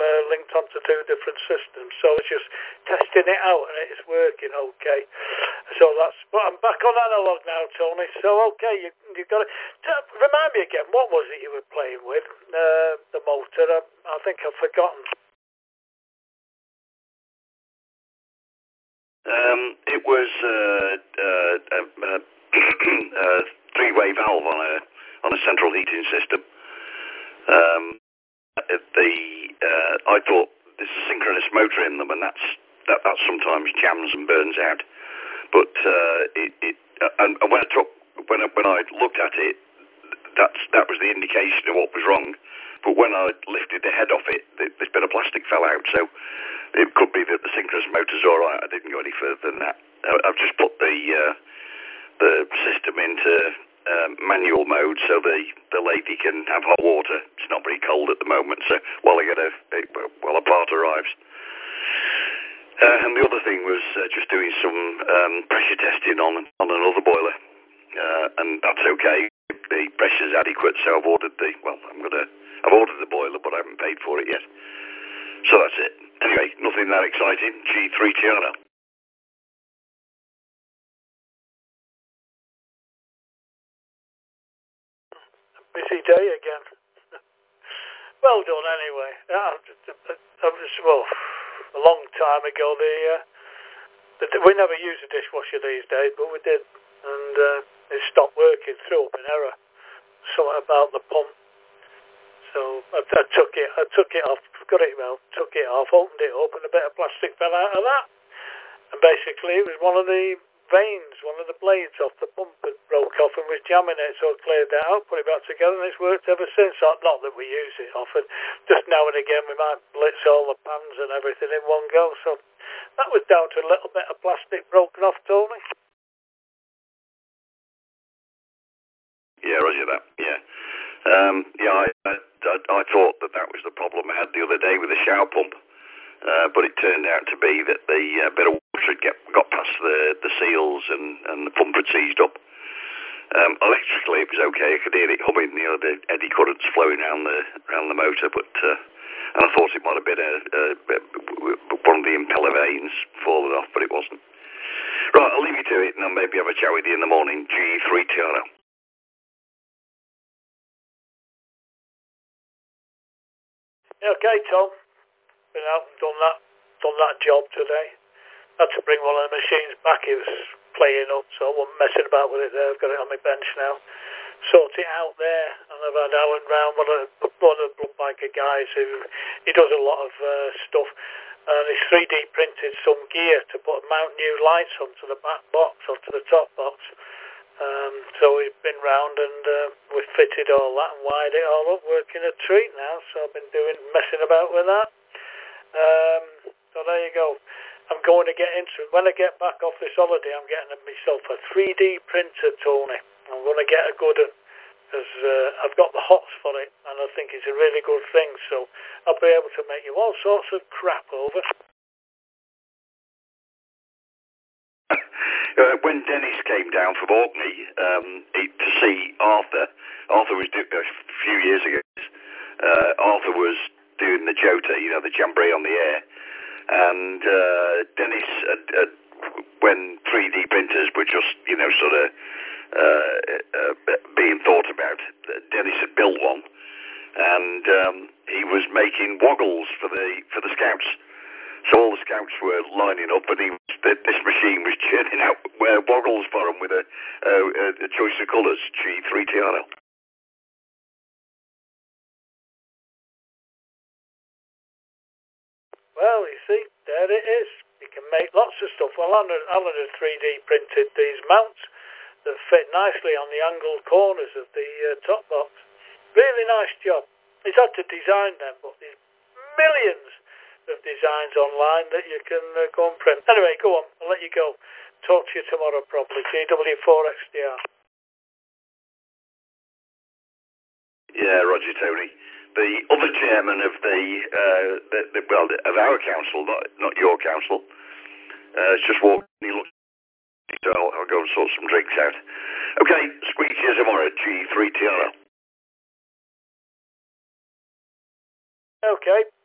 linked onto two different systems. So it's just testing it out and it's working okay. So but I'm back on analog now, Tony. So okay, you got it. Remind me again, what was it you were playing with? The motor. I think I've forgotten. It was a three-way valve on a central heating system. I thought there's a synchronous motor in them, and that sometimes jams and burns out. But and when I looked at it, that was the indication of what was wrong. But when I lifted the head off it, this bit of plastic fell out. So it could be that the synchronous motor's all right. I didn't go any further than that. I've just put the system into manual mode so the lady can have hot water. It's not very cold at the moment, so while a part arrives. And the other thing was just doing some pressure testing on another boiler, and that's okay. The pressure's adequate, so I've ordered I've ordered the boiler, but I haven't paid for it yet. So that's it. Anyway, nothing that exciting. G3 Tiana. Busy day again. Well done, anyway. A long time ago, we never use a dishwasher these days, but we did, and it stopped working, threw up an error, something about the pump. So I took it off, took it off, opened it up, and a bit of plastic fell out of that. And basically, it was one of the vanes, one of the blades off the pump that broke off and was jamming it, so I cleared that out, put it back together, and it's worked ever since. Not that we use it often, just now and again we might blitz all the pans and everything in one go. So that was down to a little bit of plastic broken off, Tony. Yeah, roger that. Yeah. I thought that was the problem I had the other day with the shower pump, but it turned out to be that the bit of water had got past the seals and the pump had seized up. Electrically, it was okay. I could hear it humming, the eddy currents flowing around the motor, but and I thought it might have been one of the impeller vanes fallen off, but it wasn't. Right, I'll leave you to it, and I'll maybe have a chat with you in the morning. G3 Tiana. Okay, Tom. Been out and done that job today. Had to bring one of the machines back. It was playing up, so I wasn't messing about with it there. I've got it on my bench now. Sort it out there, and I've had Alan round, one of the blood biker guys he does a lot of stuff, and he's 3D printed some gear to mount new lights onto the back box, onto the top box. So we've been round and we've fitted all that and wired it all up, working a treat now. So I've been messing about with that. So there you go. I'm going to get into it. When I get back off this holiday, I'm getting myself a 3D printer, Tony. I'm going to get a good one because I've got the hots for it, and I think it's a really good thing. So I'll be able to make you all sorts of crap over. When Dennis came down from Orkney to see Arthur was doing a few years ago. Arthur was doing the Jota, the jamboree on the air, and Dennis, when 3D printers were just sort of being thought about, Dennis had built one, and he was making woggles for the scouts. So all the scouts were lining up, and this machine was churning out woggles for them with a choice of colours, G3 Tiana. Well, you see, there it is. You can make lots of stuff. Well, Alan has 3D printed these mounts that fit nicely on the angled corners of the top box. Really nice job. He's had to design them, but there's millions of designs online that you can go and print. Anyway, go on. I'll let you go. Talk to you tomorrow probably. GW4XDR. Yeah, Roger, Tony. The other chairman of of our council, not your council, just walked in. He looked, so I'll go and sort some drinks out. Okay, speak to you tomorrow. G3 Tiana. Okay.